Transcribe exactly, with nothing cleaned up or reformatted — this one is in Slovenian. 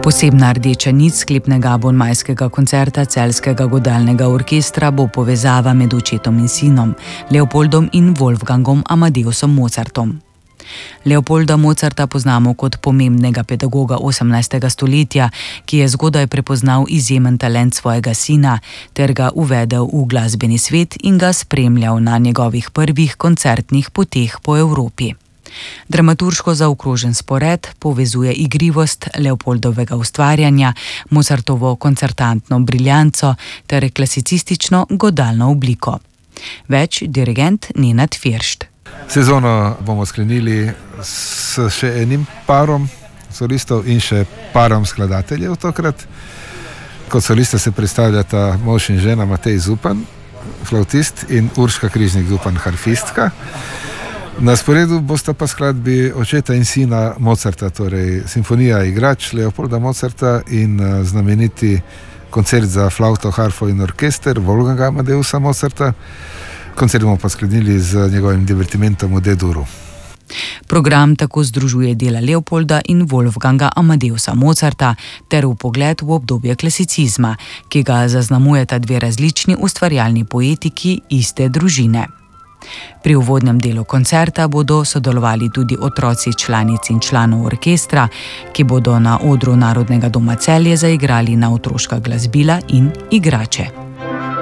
Posebna rdeča nit sklepnega bonmajskega koncerta Celjskega godalnega orkestra bo povezava med očetom in sinom, Leopoldom in Wolfgangom Amadeusom Mozartom. Leopolda Mozarta poznamo kot pomembnega pedagoga osemnajstega stoletja, ki je zgodaj prepoznal izjemen talent svojega sina ter ga uvedel v glasbeni svet in ga spremljal na njegovih prvih koncertnih poteh po Evropi. Dramaturško zaokrožen spored povezuje igrivost Leopoldovega ustvarjanja, Mozartovo koncertantno briljanco ter klasicistično godalno obliko. Več dirigent Nenad Firšt. Sezono bomo sklenili s še enim parom solistov in še parom skladateljev tokrat. Kot solista se predstavljata mož in žena Matej Zupan, flautist, in Urška Križnik Zupan, harfistka. Na sporedu bosta pa skladbi očeta in sina Mozarta, torej simfonija igrač Leopolda Mozarta in znameniti koncert za flauto, harfo in orkester Wolfganga Amadeusa Mozarta. Koncert bomo pa sklenili z njegovim divertimentom v D-duru. Program tako združuje dela Leopolda in Wolfganga Amadeusa Mozarta ter vpogled v obdobje klasicizma, ki ga zaznamujeta dve različni ustvarjalni poetiki iste družine. Pri uvodnem delu koncerta bodo sodelovali tudi otroci članic in članov orkestra, ki bodo na odru Narodnega doma Celje zaigrali na otroška glasbila in igrače.